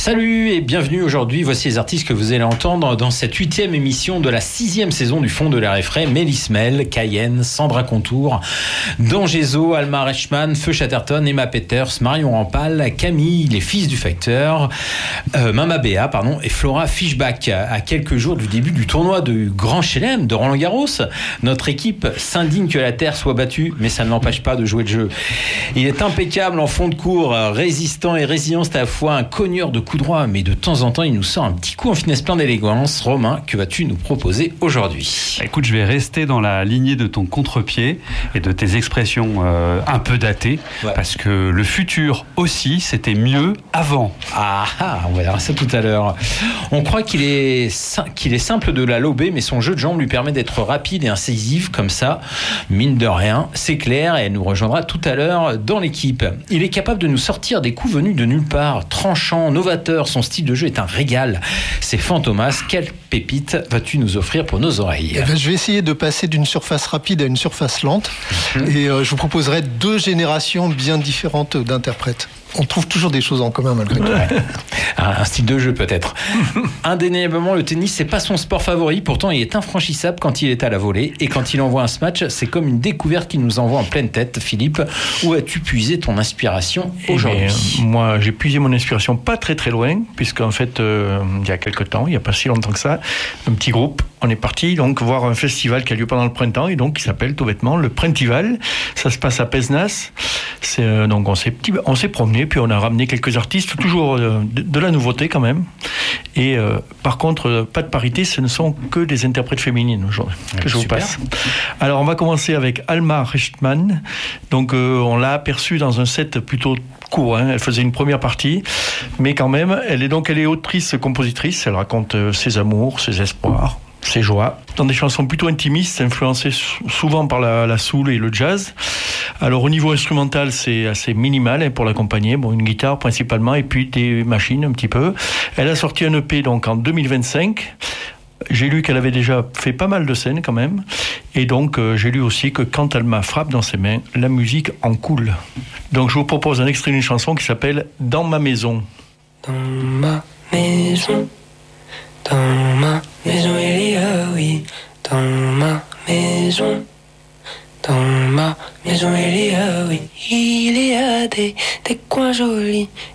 Salut et bienvenue aujourd'hui. Voici les artistes que vous allez entendre dans cette 8e émission de la 6e saison du Fond de l'air et frais. Mélis Mel, Cayenne, Sandra Contour, Dan Gezo, Alma Reichmann, Feu Chatterton, Emma Peters, Marion Rampal, Camille, les Fils du Facteur, Mama Béa, et Flora Fischbach. À quelques jours du début du tournoi du Grand Chelem de Roland Garros, notre équipe s'indigne que la terre soit battue, mais ça ne l'empêche pas de jouer le jeu. Il est impeccable en fond de cours, résistant et résilient, c'est à la fois un cogneur de coups droits, mais de temps en temps, il nous sort un petit coup en finesse plein d'élégance. Romain, que vas-tu nous proposer aujourd'hui ? Écoute, je vais rester dans la lignée de ton contre-pied et de tes expressions un peu datées, parce que le futur aussi, c'était mieux avant. Ah, on verra ça tout à l'heure. On croit qu'il est simple de la lober, mais son jeu de jambes lui permet d'être rapide et incisif comme ça. Mine de rien, c'est clair, et elle nous rejoindra tout à l'heure dans l'équipe. Il est capable de nous sortir des coups venus de nulle part, tranchant, novateur. Son style de jeu est un régal. C'est Fantomas. Quelle pépite vas-tu nous offrir pour nos oreilles ? Je vais essayer de passer d'une surface rapide à une surface lente. Et je vous proposerai 2 générations bien différentes d'interprètes. On trouve toujours des choses en commun malgré tout. Un style de jeu peut-être. Indéniablement, le tennis, c'est pas son sport favori. Pourtant, il est infranchissable quand il est à la volée. Et quand il envoie un smash, c'est comme une découverte qu'il nous envoie en pleine tête. Philippe, où as-tu puisé ton inspiration aujourd'hui ? Moi, j'ai puisé mon inspiration pas très très loin, puisqu'en fait, il y a quelques temps, il n'y a pas si longtemps que ça, un petit groupe, on est parti donc voir un festival qui a lieu pendant le printemps, et donc qui s'appelle tout bêtement le Printival. Ça se passe à Pézenas. Donc on s'est promené, puis on a ramené quelques artistes, toujours de la nouveauté quand même. Et par contre, pas de parité, ce ne sont que des interprètes féminines aujourd'hui que je vous passe. Alors on va commencer avec Alma Reichmann. Donc on l'a aperçue dans un set plutôt court, Elle faisait une première partie, mais quand même, elle est autrice-compositrice. Elle raconte ses amours, ses espoirs, ses joies, dans des chansons plutôt intimistes, influencées souvent par la soul et le jazz. Alors au niveau instrumental, c'est assez minimal pour l'accompagner, une guitare principalement, et puis des machines un petit peu. Elle a sorti un EP donc en 2025. J'ai lu qu'elle avait déjà fait pas mal de scènes quand même, et donc j'ai lu aussi que quand Alma frappe dans ses mains, la musique en coule. Donc je vous propose un extrait d'une chanson qui s'appelle « Dans ma maison ». Dans ma maison, dans ma maison il y a, oui, dans ma maison, dans ma maison il y a, oui, il y a des coins jolis.